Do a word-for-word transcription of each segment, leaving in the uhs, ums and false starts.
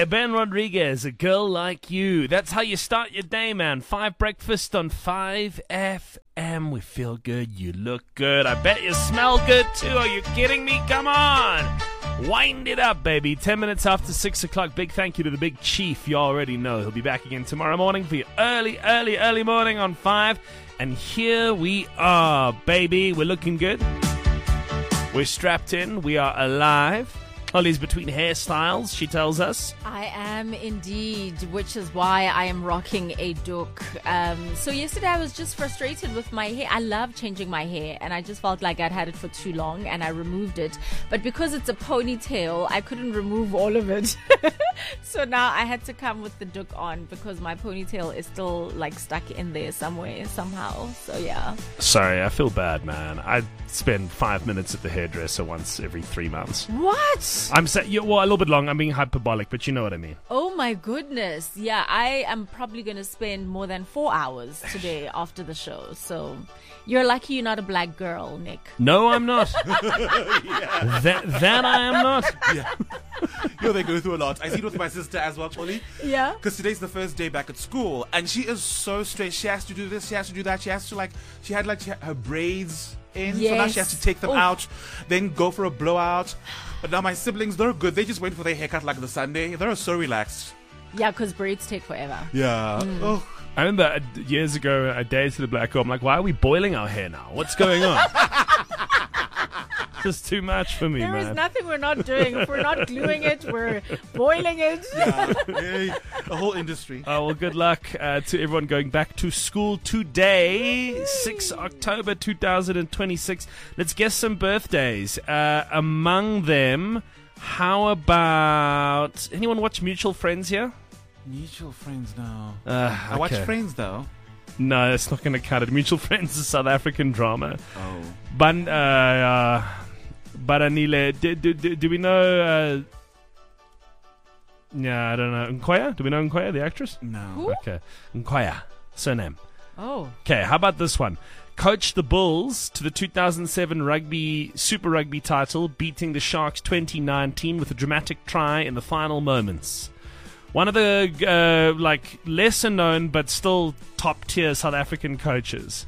Ben Rodriguez, A Girl Like You. That's how you start your day, man. Five breakfast on five F M. We feel good. You look good. I bet you smell good, too. Are you kidding me? Come on. Wind it up, baby. Ten minutes after six o'clock. Big thank you to the big chief. You already know. He'll be back again tomorrow morning for your early, early, early morning on five. And here we are, baby. We're looking good. We're strapped in. We are alive. Holly's between hairstyles, she tells us. I am indeed, which is why I am rocking a dook. Um, so yesterday I was just frustrated with my hair. I love changing my hair, and I just felt like I'd had it for too long, and I removed it. But because it's a ponytail, I couldn't remove all of it. So now I had to come with the dook on because my ponytail is still like stuck in there somewhere, somehow. So yeah. Sorry, I feel bad, man. I spend five minutes at the hairdresser once every three months. What? I'm saying, yeah, well, a little bit long. I'm being hyperbolic, but you know what I mean. Oh my goodness. Yeah, I am probably going to spend more than four hours today after the show. So you're lucky you're not a black girl, Nick. No, I'm not. yeah. that, that I am not. Yeah. Yo, they go through a lot. I see it with my sister as well, Polly. Yeah. Because today's the first day back at school, and she is so straight. She has to do this, she has to do that. She has to, like, she had, like, she had her braids in, yes. so now she has to take them Ooh. out, then go for a blowout. But now my siblings, they're good. They just wait for their haircut like the Sunday. They're so relaxed. Yeah, because braids take forever. Yeah. Mm. Oh. I remember years ago, I dated a black girl. I'm like, why are we boiling our hair now? What's going on? Just too much for me, there man. There is nothing we're not doing. If we're not gluing it, we're boiling it. Yeah, yeah, the whole industry. Oh, well, good luck uh, to everyone going back to school today, sixth of October two thousand twenty-six. Let's guess some birthdays. Uh, among them, how about... Anyone watch Mutual Friends here? Mutual Friends now. Uh, okay. I watch Friends, though. No, that's not going to cut it. Mutual Friends is a South African drama. Oh. Ban, uh, uh, Baranile. Do, do, do, do we know... Uh, yeah, I don't know. Nkoya? Do we know Nkoya, the actress? No. Who? Okay. Nkoya. Surname. Oh. Okay, how about this one? Coached the Bulls to the two thousand seven Rugby Super Rugby title, beating the Sharks twenty nineteen with a dramatic try in the final moments. One of the uh, like lesser known but still top tier South African coaches.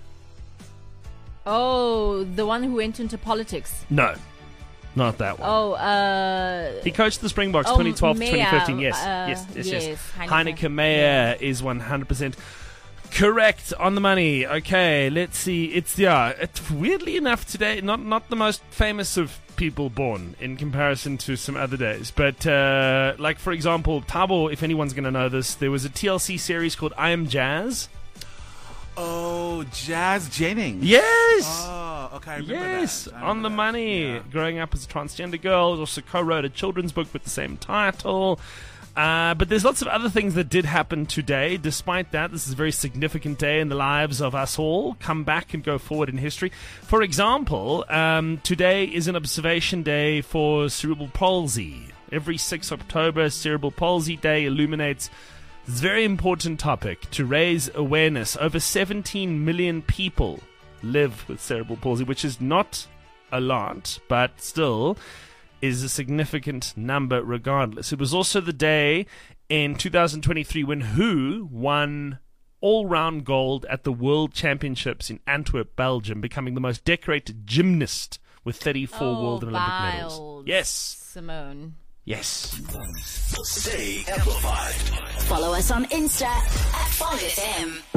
Oh, the one who went into politics. No, not that one. Oh, uh... He coached the Springboks oh, twenty twelve to Meyer, twenty fifteen. Yes, uh, yes, yes, yes. yes. Heineke, Heineke Meyer yeah. is one hundred percent correct on the money. Okay, let's see. It's, yeah, it's weirdly enough today, not, not the most famous of people born in comparison to some other days. But, uh, like, for example, Thabo, if anyone's going to know this, there was a T L C series called I Am Jazz. Oh, Jazz Jennings. Yes! Oh, okay, I remember Yes, that. I on remember the that. money. Yeah. Growing up as a transgender girl, also co-wrote a children's book with the same title. Uh, but there's lots of other things that did happen today. Despite that, this is a very significant day in the lives of us all. Come back and go forward in history. For example, um, today is an observation day for cerebral palsy. Every sixth of October, Cerebral Palsy Day illuminates this very important topic to raise awareness. Over seventeen million people live with cerebral palsy, which is not a lot, but still is a significant number regardless. It was also the day in two thousand twenty-three when W H O won all-round gold at the World Championships in Antwerp, Belgium, becoming the most decorated gymnast with thirty-four oh, world and Olympic medals. Biles. Yes. Simone. Yes. Stay amplified. Follow us on Insta at five F M.